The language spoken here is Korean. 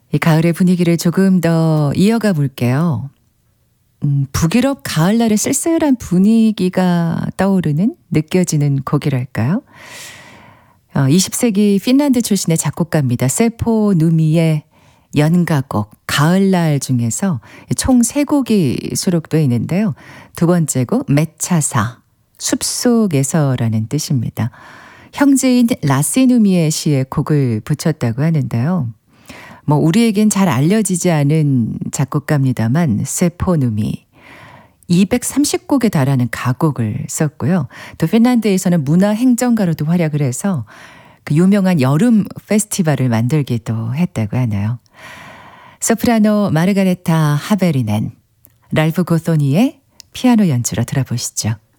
이 가을의 분위기를 조금 더 이어가 볼게요. 북유럽 가을날의 쓸쓸한 분위기가 떠오르는 느껴지는 곡이랄까요? 20세기 핀란드 출신의 작곡가입니다. 세포 누미의 연가곡 가을날 중에서 총 3곡이 수록되어 있는데요. 두 번째 곡 메차사 숲속에서라는 뜻입니다. 형제인 라시누미의 시에 곡을 붙였다고 하는데요. 우리에겐 잘 알려지지 않은 작곡가입니다만 세포누미 230곡에 달하는 가곡을 썼고요. 또 핀란드에서는 문화행정가로도 활약을 해서 그 유명한 여름 페스티벌을 만들기도 했다고 하네요. 소프라노 마르가레타 하베리넨, 랄프 고소니의 피아노 연주로 들어보시죠.